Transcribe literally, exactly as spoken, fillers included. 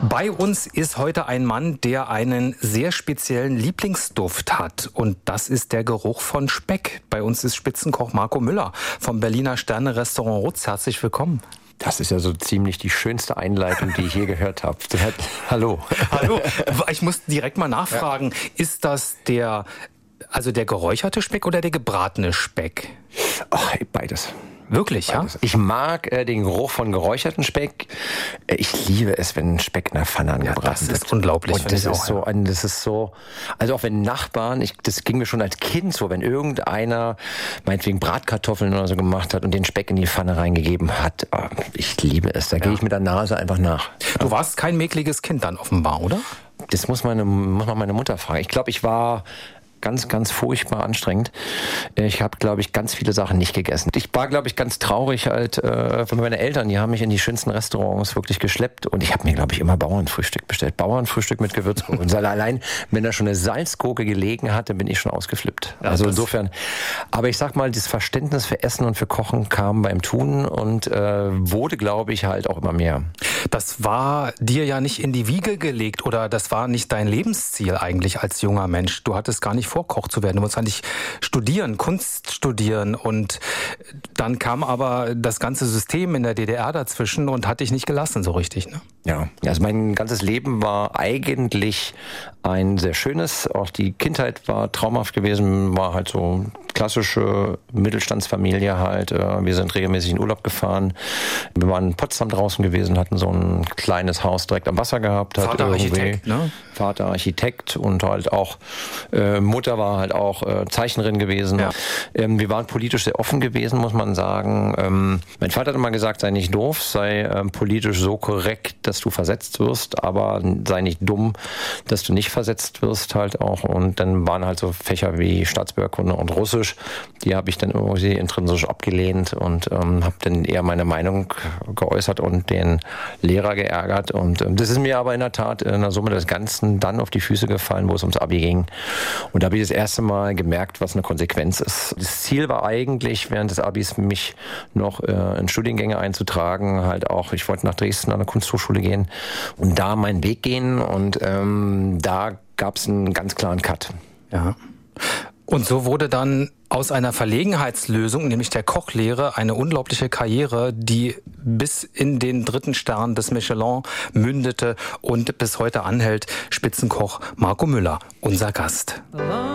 Bei uns ist heute ein Mann, der einen sehr speziellen Lieblingsduft hat. Und das ist der Geruch von Speck. Bei uns ist Spitzenkoch Marco Müller vom Berliner Sterne-Restaurant Rutz. Herzlich willkommen. Das ist ja so ziemlich die schönste Einleitung, die ich je gehört habe. Hallo. Hallo. Ich muss direkt mal nachfragen, ja. Ist das der, also der geräucherte Speck oder der gebratene Speck? Ach, beides. Wirklich, ja? Ich mag äh, den Geruch von geräucherten Speck. Ich liebe es, wenn Speck in der Pfanne angebraten wird. Ja, das ist unglaublich. Und das ist so, ein, das ist so, also auch wenn Nachbarn, ich, das ging mir schon als Kind so, wenn irgendeiner meinetwegen Bratkartoffeln oder so gemacht hat und den Speck in die Pfanne reingegeben hat, oh, ich liebe es. Da ja. gehe ich mit der Nase einfach nach. Du ja. warst kein mäkliges Kind dann offenbar, oder? Das muss meine, muss man meine Mutter fragen. Ich glaube, ich war ganz, ganz furchtbar anstrengend. Ich habe, glaube ich, ganz viele Sachen nicht gegessen. Ich war, glaube ich, ganz traurig halt, äh, für meine Eltern, die haben mich in die schönsten Restaurants wirklich geschleppt und ich habe mir, glaube ich, immer Bauernfrühstück bestellt. Bauernfrühstück mit Gewürzgurke. Und allein, wenn da schon eine Salzgurke gelegen hat, dann bin ich schon ausgeflippt. Ja, also insofern, aber ich sag mal, das Verständnis für Essen und für Kochen kam beim Tun und äh, wurde, glaube ich, halt auch immer mehr. Das war dir ja nicht in die Wiege gelegt oder das war nicht dein Lebensziel eigentlich als junger Mensch. Du hattest gar nicht vor, Koch zu werden. Du musst eigentlich studieren, Kunst studieren und dann kam aber das ganze System in der D D R dazwischen und hat dich nicht gelassen so richtig, ne? Ja, also mein ganzes Leben war eigentlich ein sehr schönes. Auch die Kindheit war traumhaft gewesen, war halt so klassische Mittelstandsfamilie halt. Wir sind regelmäßig in Urlaub gefahren. Wir waren in Potsdam draußen gewesen, hatten so ein kleines Haus direkt am Wasser gehabt. Vater Architekt, ne? Vater Architekt und halt auch äh, Mutter war halt auch äh, Zeichnerin gewesen. Ja. Ähm, wir waren politisch sehr offen gewesen, muss man sagen. Ähm, mein Vater hat immer gesagt, sei nicht doof, sei ähm, politisch so korrekt, dass du versetzt wirst, aber sei nicht dumm, dass du nicht versetzt wirst halt auch. Und dann waren halt so Fächer wie Staatsbürgerkunde und Russisch, die habe ich dann irgendwie intrinsisch abgelehnt und ähm, habe dann eher meine Meinung geäußert und den Lehrer geärgert. Und ähm, das ist mir aber in der Tat in der Summe des Ganzen dann auf die Füße gefallen, wo es ums Abi ging. Und da habe ich das erste Mal gemerkt, was eine Konsequenz ist. Das Ziel war eigentlich, während des Abis mich noch äh, in Studiengänge einzutragen, halt auch, ich wollte nach Dresden an eine Kunsthochschule gehen und da meinen Weg gehen und ähm, da gab es einen ganz klaren Cut. Ja. Und so wurde dann aus einer Verlegenheitslösung, nämlich der Kochlehre, eine unglaubliche Karriere, die bis in den dritten Stern des Michelin mündete und bis heute anhält. Spitzenkoch Marco Müller, unser Gast.